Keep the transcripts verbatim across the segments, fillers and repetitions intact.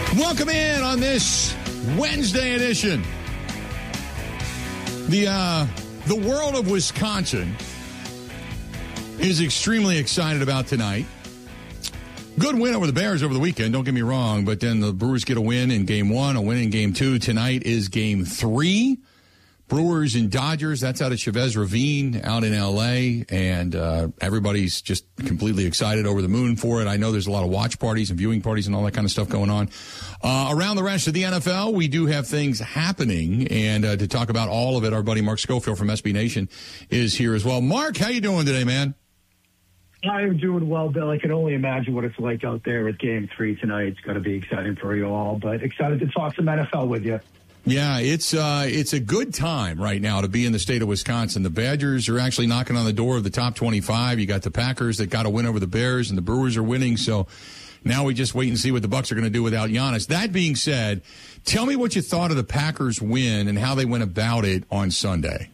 Welcome in on this Wednesday edition. The uh, the world of Wisconsin is extremely excited about tonight. Good win over the Bears over the weekend, don't get me wrong, but then the Brewers get a win in game one, a win in game two. Tonight is game three. Brewers and Dodgers, that's out at Chavez Ravine out in L A, and uh, everybody's just completely excited, over the moon for it. I know there's a lot of watch parties and viewing parties and all that kind of stuff going on. Uh, around the rest of the N F L, we do have things happening, and uh, to talk about all of it, our buddy Mark Schofield from S B Nation is here as well. Mark, how you doing today, man? I'm doing well, Bill. I can only imagine what it's like out there with game three tonight. It's going to be exciting for you all, but excited to talk some N F L with you. Yeah, it's uh, it's a good time right now to be in the state of Wisconsin. The Badgers are actually knocking on the door of the top twenty-five. You got the Packers that got a win over the Bears, and the Brewers are winning. So now we just wait and see what the Bucs are going to do without Giannis. That being said, tell me what you thought of the Packers win and how they went about it on Sunday.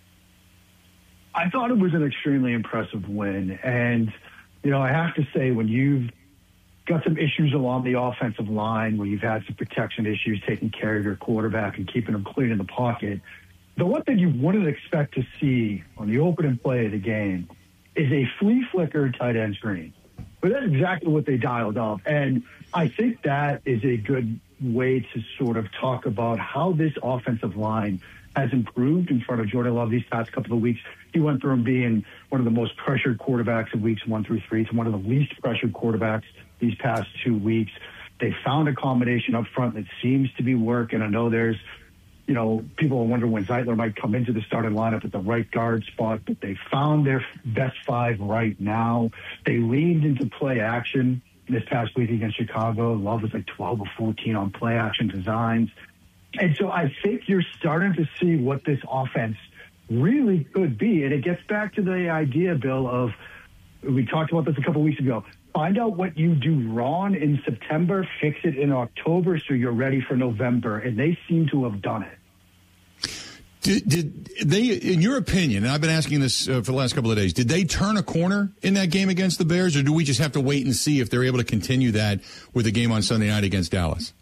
I thought it was an extremely impressive win. And, you know, I have to say, when you've got some issues along the offensive line, where you've had some protection issues, taking care of your quarterback and keeping him clean in the pocket, the one thing you wouldn't expect to see on the opening play of the game is a flea flicker tight end screen. But that's exactly what they dialed up. And I think that is a good way to sort of talk about how this offensive line has improved in front of Jordan Love these past couple of weeks. He went from being one of the most pressured quarterbacks in weeks one through three to one of the least pressured quarterbacks these past two weeks. They found a combination up front that seems to be working. I know there's, you know, people are wondering when Zeitler might come into the starting lineup at the right guard spot, but they found their best five right now. They leaned into play action this past week against Chicago. Love was like twelve or fourteen on play action designs. And so I think you're starting to see what this offense really could be. And it gets back to the idea, Bill, of, we talked about this a couple of weeks ago, find out what you do wrong in September, fix it in October so you're ready for November. And they seem to have done it. Did, did they, in your opinion, and I've been asking this uh, for the last couple of days, did they turn a corner in that game against the Bears, or do we just have to wait and see if they're able to continue that with the game on Sunday night against Dallas?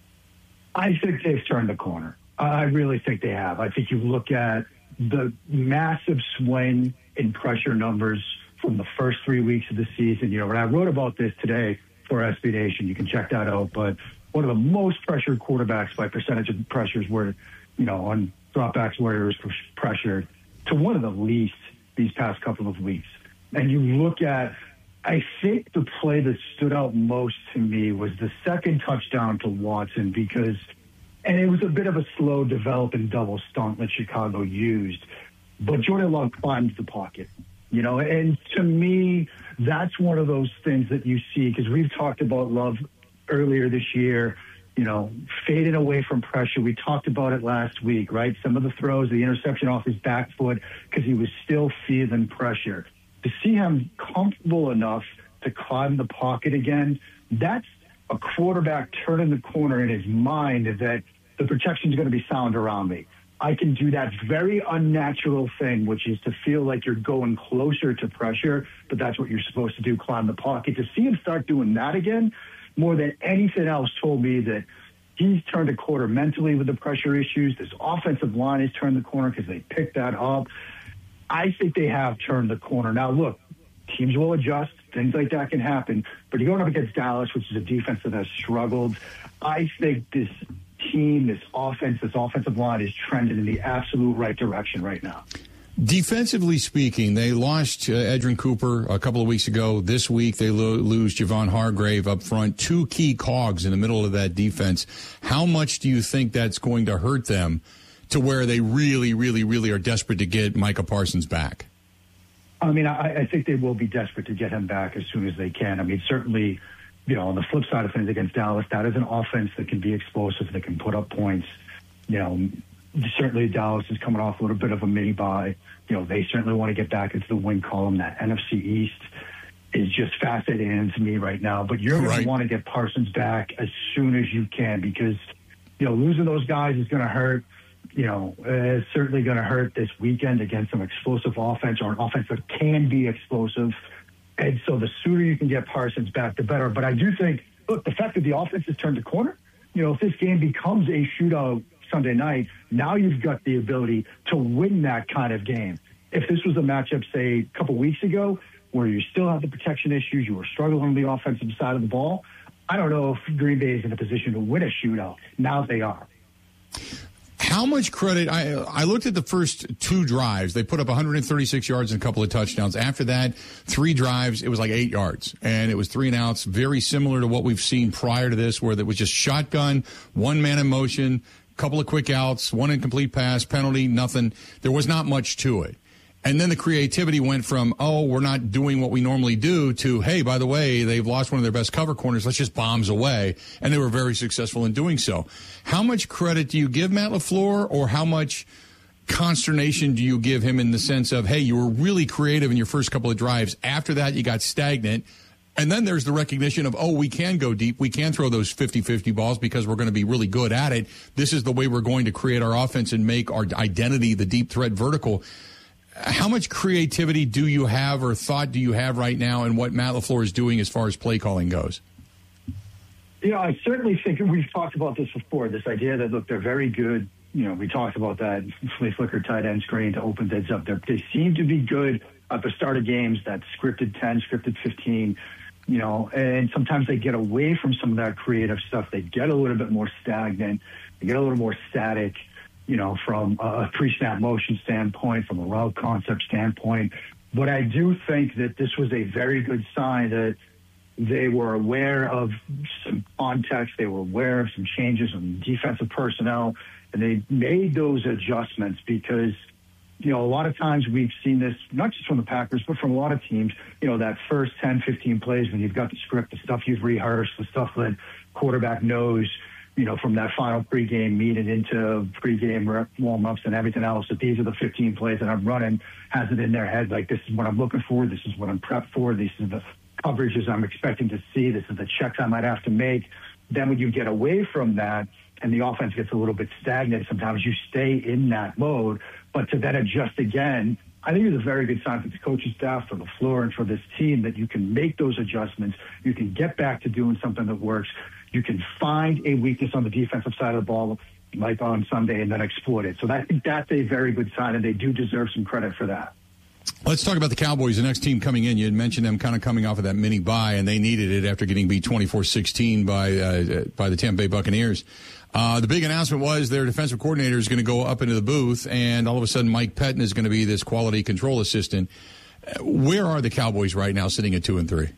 I think they've turned the corner. I really think they have. I think you look at the massive swing in pressure numbers from the first three weeks of the season. You know, when I wrote about this today for S B Nation, you can check that out. But one of the most pressured quarterbacks by percentage of pressures were, you know, on dropbacks where it was pressured, to one of the least these past couple of weeks. And you look at, I think the play that stood out most to me was the second touchdown to Watson, because, and it was a bit of a slow developing double stunt that Chicago used, but Jordan Love climbed the pocket, you know, and to me, that's one of those things that you see, because we've talked about Love earlier this year, you know, fading away from pressure. We talked about it last week, right? Some of the throws, the interception off his back foot, because he was still feeling pressure. To see him comfortable enough to climb the pocket again, that's a quarterback turning the corner in his mind that the protection is going to be sound around me. I can do that very unnatural thing, which is to feel like you're going closer to pressure, but that's what you're supposed to do, climb the pocket. To see him start doing that again, more than anything else, told me that he's turned a corner mentally with the pressure issues. This offensive line has turned the corner because they picked that up. I think they have turned the corner. Now, look, teams will adjust. Things like that can happen. But you're going up against Dallas, which is a defense that has struggled. I think this team, this offense, this offensive line is trending in the absolute right direction right now. Defensively speaking, they lost uh, Edgerrin Cooper a couple of weeks ago. This week, they lo- lose Javon Hargrave up front, two key cogs in the middle of that defense. How much do you think that's going to hurt them to where they really, really, really are desperate to get Micah Parsons back? I mean, I, I think they will be desperate to get him back as soon as they can. I mean, certainly, you know, on the flip side of things against Dallas, that is an offense that can be explosive, that can put up points. You know, certainly Dallas is coming off a little bit of a mini bye. You know, they certainly want to get back into the win column. That N F C East is just fascinating to me right now. But you're right. going to want to get Parsons back as soon as you can, because, you know, losing those guys is going to hurt. You know, it's certainly going to hurt this weekend against some explosive offense, or an offense that can be explosive. And so the sooner you can get Parsons back, the better. But I do think look, the fact that the offense has turned the corner, you know, if this game becomes a shootout Sunday night, now you've got the ability to win that kind of game. If this was a matchup, say, a couple weeks ago, where you still have the protection issues, you were struggling on the offensive side of the ball, I don't know if Green Bay is in a position to win a shootout. Now they are. How much credit? I I looked at the first two drives. They put up one hundred thirty-six yards and a couple of touchdowns. After that, three drives, it was like eight yards. And it was three and outs, very similar to what we've seen prior to this, where it was just shotgun, one man in motion, couple of quick outs, one incomplete pass, penalty, nothing. There was not much to it. And then the creativity went from, oh, we're not doing what we normally do, to, hey, by the way, they've lost one of their best cover corners. Let's just bombs away. And they were very successful in doing so. How much credit do you give Matt LaFleur, or how much consternation do you give him in the sense of, hey, you were really creative in your first couple of drives. After that, you got stagnant. And then there's the recognition of, oh, we can go deep. We can throw those fifty-fifty balls because we're going to be really good at it. This is the way we're going to create our offense and make our identity the deep threat vertical. How much creativity do you have, or thought do you have right now in what Matt LaFleur is doing as far as play calling goes? Yeah, I certainly think we've talked about this before, this idea that, look, they're very good. You know, we talked about that flea flicker tight end screen to open bids up. They're, they seem to be good at the start of games, that scripted ten, scripted fifteen, you know, and sometimes they get away from some of that creative stuff. They get a little bit more stagnant. They get a little more static, you know, from a pre-snap motion standpoint, from a route concept standpoint. But I do think that this was a very good sign that they were aware of some context. They were aware of some changes in defensive personnel, and they made those adjustments because, you know, a lot of times we've seen this, not just from the Packers, but from a lot of teams, you know, that first ten, fifteen plays when you've got the script, the stuff you've rehearsed, the stuff that quarterback knows, you know, from that final pregame meeting into pregame warm-ups and everything else, that these are the fifteen plays that I'm running, has it in their head, like, this is what I'm looking for, this is what I'm prepped for, these are the coverages I'm expecting to see, this is the checks I might have to make. Then when you get away from that and the offense gets a little bit stagnant, sometimes you stay in that mode, but to then adjust again, I think it's a very good sign for the coaching staff, for LaFleur, and for this team, that you can make those adjustments, you can get back to doing something that works. You can find a weakness on the defensive side of the ball, like on Sunday, and then exploit it. So that, I think that's a very good sign, and they do deserve some credit for that. Let's talk about the Cowboys, the next team coming in. You had mentioned them kind of coming off of that mini bye, and they needed it after getting beat twenty-four sixteen by uh, by the Tampa Bay Buccaneers. Uh, the big announcement was their defensive coordinator is going to go up into the booth, and all of a sudden Mike Pettin is going to be this quality control assistant. Where are the Cowboys right now, sitting at two and three?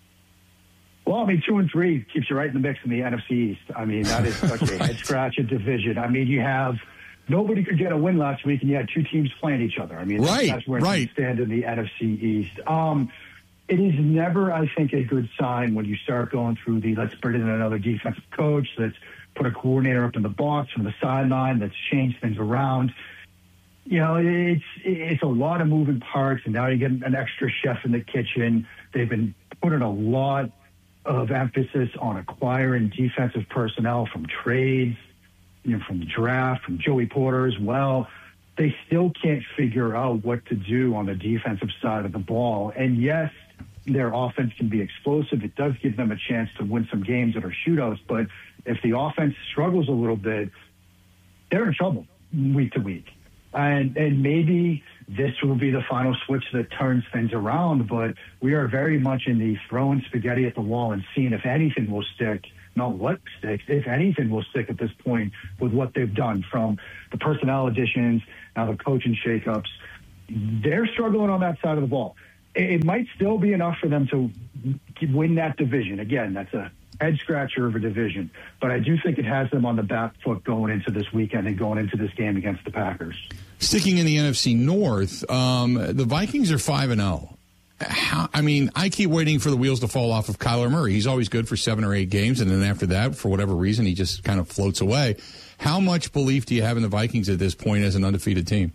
Well, I mean, two and three keeps you right in the mix in the N F C East. I mean, that is such a head-scratching division. I mean, you have nobody could get a win last week, and you had two teams playing each other. I mean, right, that's where right. you stand in the N F C East. Um, it is never, I think, a good sign when you start going through the let's bring in another defensive coach, let's put a coordinator up in the box from the sideline, let's change things around. You know, it's it's a lot of moving parts, and now you get an extra chef in the kitchen. They've been putting a lot of emphasis on acquiring defensive personnel from trades, you know, from the draft, from Joey Porter as well. They still can't figure out what to do on the defensive side of the ball. And yes, their offense can be explosive. It does give them a chance to win some games that are shootouts. But if the offense struggles a little bit, they're in trouble week to week. And, and maybe this will be the final switch that turns things around, but we are very much in the throwing spaghetti at the wall and seeing if anything will stick, not what sticks, if anything will stick at this point with what they've done, from the personnel additions, now the coaching shakeups. They're struggling on that side of the ball. It, it might still be enough for them to win that division. Again, that's a head scratcher of a division, but I do think it has them on the back foot going into this weekend and going into this game against the Packers. Sticking in the N F C North, um, the Vikings are five and zero. How, I mean, I keep waiting for the wheels to fall off of Kyler Murray. He's always good for seven or eight games, and then after that, for whatever reason, he just kind of floats away. How much belief do you have in the Vikings at this point as an undefeated team?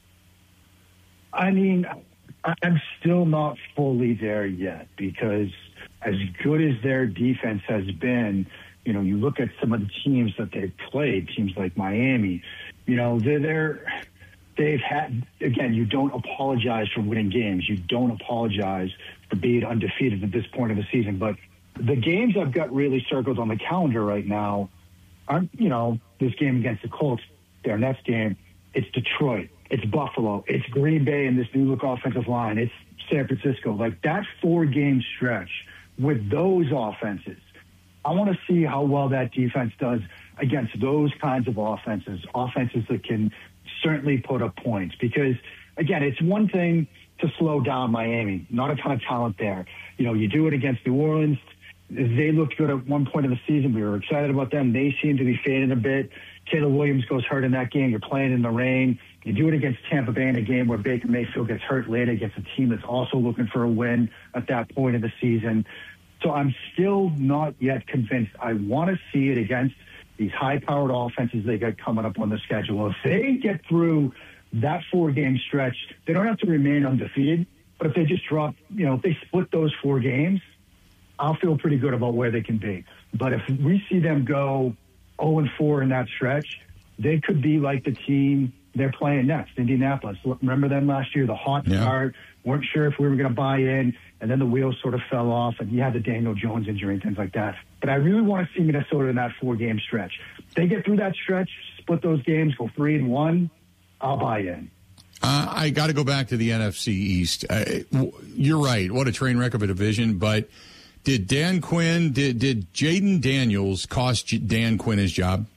I mean, I'm still not fully there yet, because as good as their defense has been, you know, you look at some of the teams that they've played, teams like Miami, you know, they're, they're they've had, again, you don't apologize for winning games. You don't apologize for being undefeated at this point of the season. But The games I've got really circled on the calendar right now aren't, you know, this game against the Colts, their next game. It's Detroit. It's Buffalo. It's Green Bay and this new look offensive line. It's San Francisco. Like that four-game stretch with those offenses, I want to see how well that defense does against those kinds of offenses, offenses that can certainly put up points. Because, again, it's one thing to slow down Miami. Not a ton of talent there. You know, you do it against New Orleans. They looked good at one point of the season. We were excited about them. They seem to be fading a bit. Caleb Williams goes hurt in that game. You're playing in the rain. You do it against Tampa Bay in a game where Baker Mayfield gets hurt later against a team that's also looking for a win at that point of the season. So I'm still not yet convinced. I want to see it against these high-powered offenses they got coming up on the schedule. If they get through that four-game stretch, they don't have to remain undefeated. But if they just drop, you know, if they split those four games, I'll feel pretty good about where they can be. But if we see them go oh and four in that stretch, they could be like the team they're playing next, Indianapolis. Remember them last year, the hot yeah. start, weren't sure if we were going to buy in, and then the wheels sort of fell off, and you had the Daniel Jones injury and things like that. But I really want to see Minnesota in that four-game stretch. If they get through that stretch, split those games, go three and one, I'll buy in. Uh, I got to go back to the N F C East. Uh, you're right. What a train wreck of a division, but Did Dan Quinn, did, did Jaden Daniels cost Dan Quinn his job?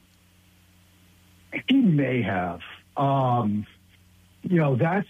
He may have. Um, you know, that's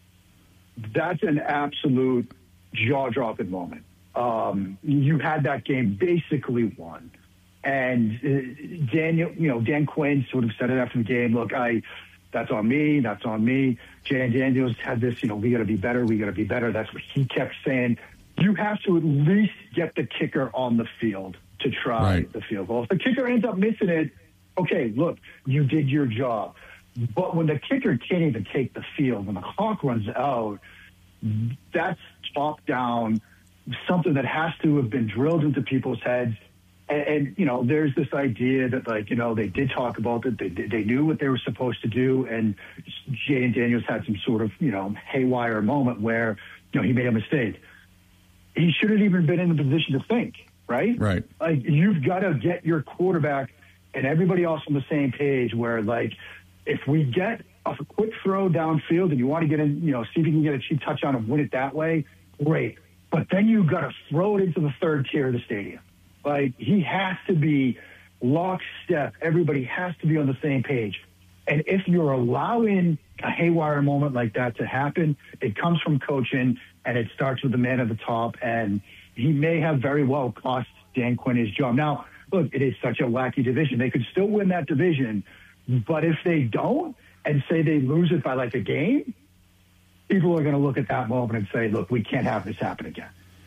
that's an absolute jaw-dropping moment. Um, you had that game basically won. And uh, Daniel, you know, Dan Quinn sort of said it after the game, look, I that's on me, that's on me. Jaden Daniels had this, you know, we got to be better, we got to be better. That's what he kept saying. You have to at least get the kicker on the field to try right. the field goal. If the kicker ends up missing it, okay, look, you did your job. But when the kicker can't even take the field, when the clock runs out, that's top down, something that has to have been drilled into people's heads. And, and you know, there's this idea that, like, you know, they did talk about it. They, they knew what they were supposed to do. And Jaden Daniels had some sort of, you know, haywire moment where, you know, he made a mistake. He shouldn't even been in the position to think, right? Right. Like, you've got to get your quarterback and everybody else on the same page where, like, if we get a quick throw downfield and you want to get in, you know, see if you can get a cheap touchdown and win it that way, great. But then you've got to throw it into the third tier of the stadium. Like, he has to be lockstep. Everybody has to be on the same page. And if you're allowing a haywire moment like that to happen, it comes from coaching, and it starts with the man at the top. And he may have very well cost Dan Quinn his job. Now, look, it is such a wacky division. They could still win that division. But if they don't and say they lose it by like a game, people are going to look at that moment and say, look, we can't have this happen again.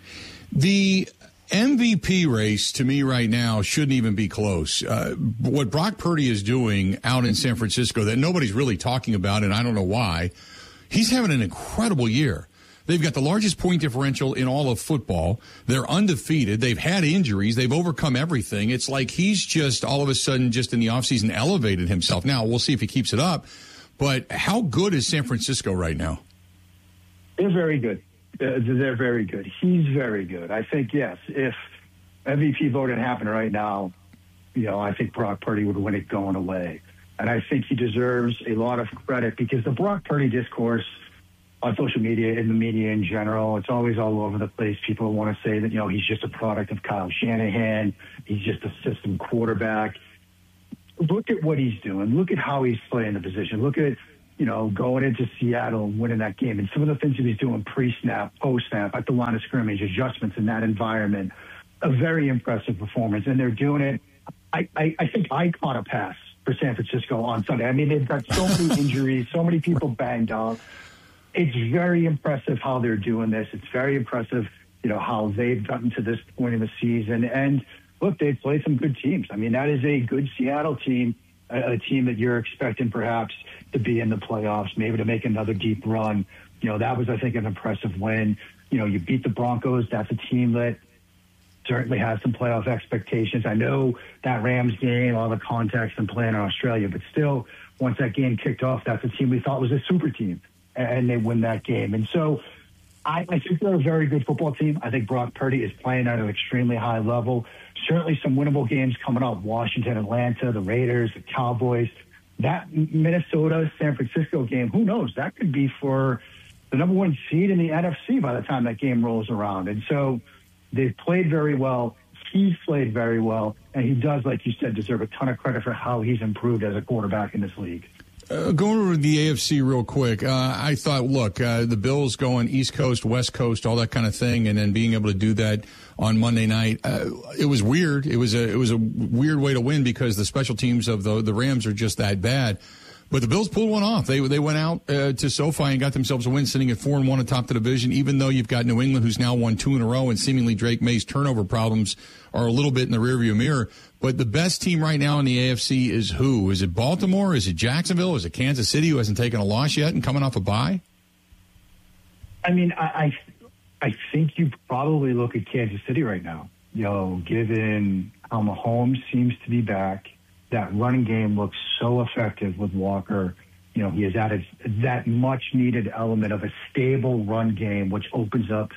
The M V P race, to me right now, shouldn't even be close. Uh, what Brock Purdy is doing out in San Francisco that nobody's really talking about, and I don't know why, he's having an incredible year. They've got the largest point differential in all of football. They're undefeated. They've had injuries. They've overcome everything. It's like he's just all of a sudden just in the offseason elevated himself. Now, we'll see if he keeps it up. But how good is San Francisco right now? They're very good. Uh, they're very good. He's very good. I think, yes, if M V P voting happened right now, you know, I think Brock Purdy would win it going away. And I think he deserves a lot of credit because the Brock Purdy discourse on social media, in the media in general, it's always all over the place. People want to say that, you know, he's just a product of Kyle Shanahan. He's just a system quarterback. Look at what he's doing. Look at how he's playing the position. Look at, you know, going into Seattle and winning that game. And some of the things that he's doing pre-snap, post-snap, at the line of scrimmage, adjustments in that environment, a very impressive performance. And they're doing it. I, I, I think I caught a pass for San Francisco on Sunday. I mean, they've got so many injuries, so many people banged up. It's very impressive how they're doing this. It's very impressive, you know, how they've gotten to this point in the season. And look, they've played some good teams. I mean, that is a good Seattle team, a, a team that you're expecting perhaps to be in the playoffs, maybe to make another deep run. You know, that was, I think, an impressive win. You know, you beat the Broncos. That's a team that certainly has some playoff expectations. I know that Rams game, all the context and playing in Australia, but still, once that game kicked off, that's a team we thought was a super team. And they win that game. And so I, I think they're a very good football team. I think Brock Purdy is playing at an extremely high level. Certainly some winnable games coming up. Washington, Atlanta, the Raiders, the Cowboys. That Minnesota-San Francisco game, who knows? That could be for the number one seed in the N F C by the time that game rolls around. And so they've played very well. He's played very well. And he does, like you said, deserve a ton of credit for how he's improved as a quarterback in this league. Uh, going over the A F C real quick, uh, I thought, look, uh, the Bills going East Coast, West Coast, all that kind of thing, and then being able to do that on Monday night, uh, it was weird. It was a it was a weird way to win because the special teams of the the Rams are just that bad. But the Bills pulled one off. They they went out uh, to SoFi and got themselves a win, sitting at four and one atop the division. Even though you've got New England, who's now won two in a row, and seemingly Drake May's turnover problems are a little bit in the rearview mirror. But the best team right now in the A F C is who? Is it Baltimore? Is it Jacksonville? Is it Kansas City, who hasn't taken a loss yet and coming off a bye? I mean, I I, I think you probably look at Kansas City right now. You know, given how Mahomes seems to be back. That running game looks so effective with Walker. You know, he has added that much-needed element of a stable run game, which opens up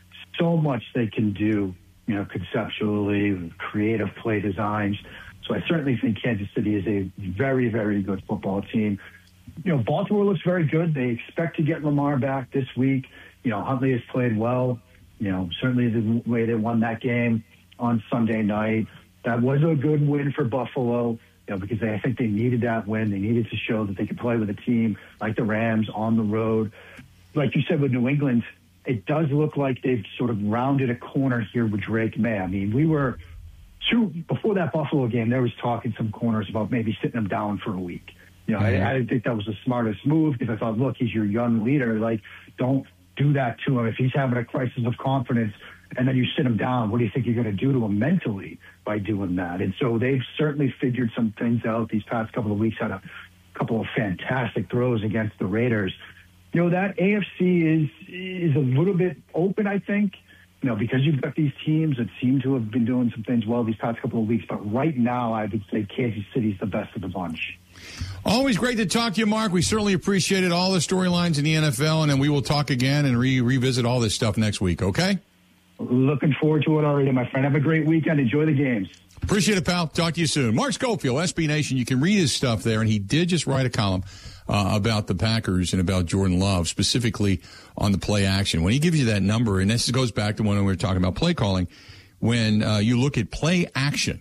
so much they can do, you know, conceptually, creative play designs. So I certainly think Kansas City is a very, very good football team. You know, Baltimore looks very good. They expect to get Lamar back this week. You know, Huntley has played well. You know, certainly the way they won that game on Sunday night. That was a good win for Buffalo, you know, because they, I think they needed that win. They needed to show that they could play with a team like the Rams on the road. Like you said with New England, it does look like they've sort of rounded a corner here with Drake May. I mean, we were two before that Buffalo game. There was talk in some corners about maybe sitting him down for a week. You know, mm-hmm. I, I didn't think that was the smartest move because I thought, look, he's your young leader. Like, don't do that to him if he's having a crisis of confidence. And then you sit him down. What do you think you're going to do to him mentally by doing that? And so they've certainly figured some things out these past couple of weeks. Had a couple of fantastic throws against the Raiders. You know, that A F C is is a little bit open, I think, you know, because you've got these teams that seem to have been doing some things well these past couple of weeks. But right now, I would say Kansas City's the best of the bunch. Always great to talk to you, Mark. We certainly appreciated all the storylines in the N F L, and then we will talk again and re- revisit all this stuff next week, okay? Looking forward to it already, my friend. Have a great weekend. Enjoy the games. Appreciate it, pal. Talk to you soon. Mark Schofield, S B Nation. You can read his stuff there, and he did just write a column uh, about the Packers and about Jordan Love, specifically on the play action. When he gives you that number, and this goes back to when we were talking about play calling, when uh, you look at play action,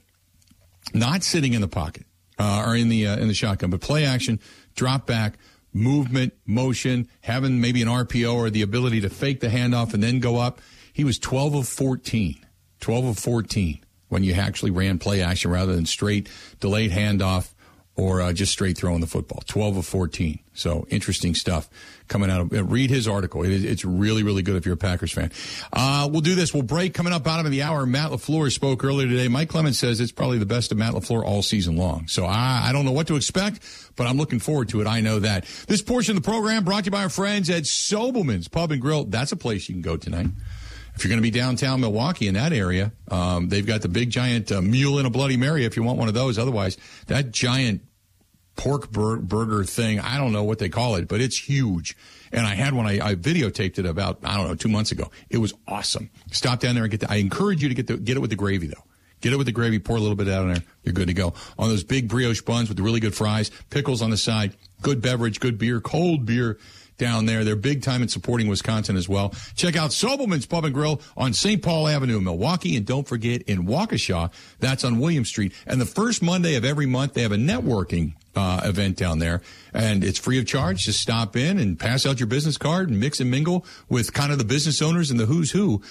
not sitting in the pocket uh, or in the uh, in the shotgun, but play action, drop back, movement, motion, having maybe an R P O or the ability to fake the handoff and then go up. He was twelve of fourteen, twelve of fourteen when you actually ran play action rather than straight delayed handoff or uh, just straight throwing the football. twelve of fourteen. So interesting stuff coming out of, uh, read his article. It is, it's really, really good if you're a Packers fan. Uh, we'll do this. We'll break coming up bottom of the hour. Matt LaFleur spoke earlier today. Mike Clemens says it's probably the best of Matt LaFleur all season long. So I, I don't know what to expect, but I'm looking forward to it. I know that. This portion of the program brought to you by our friends at Sobelman's Pub and Grill. That's a place you can go tonight. If you're going to be downtown Milwaukee in that area, um, they've got the big giant uh, mule in a Bloody Mary if you want one of those. Otherwise, that giant pork bur- burger thing, I don't know what they call it, but it's huge. And I had one, I, I videotaped it about, I don't know, two months ago. It was awesome. Stop down there and get the, I encourage you to get the, get it with the gravy, though. Get it with the gravy, pour a little bit out in there. You're good to go. On those big brioche buns with the really good fries, pickles on the side, good beverage, good beer, cold beer down there. They're big time in supporting Wisconsin as well. Check out Sobelman's Pub and Grill on Saint Paul Avenue in Milwaukee. And don't forget in Waukesha, that's on William Street. And the first Monday of every month, they have a networking uh, event down there. And it's free of charge. Just stop in and pass out your business card and mix and mingle with kind of the business owners and the who's who